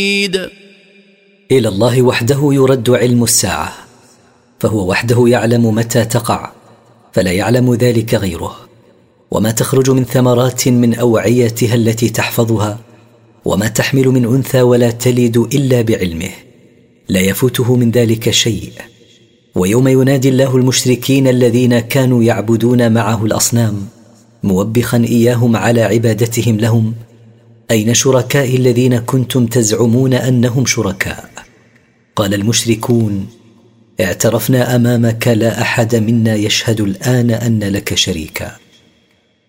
إلى الله وحده يرد علم الساعة، فهو وحده يعلم متى تقع، فلا يعلم ذلك غيره. وما تخرج من ثمرات من أوعيتها التي تحفظها، وما تحمل من أنثى ولا تلد إلا بعلمه، لا يفوته من ذلك شيء. ويوم ينادي الله المشركين الذين كانوا يعبدون معه الأصنام موبخا إياهم على عبادتهم لهم: أين شركائي الذين كنتم تزعمون أنهم شركاء؟ قال المشركون: اعترفنا أمامك لا أحد منا يشهد الآن أن لك شريكا.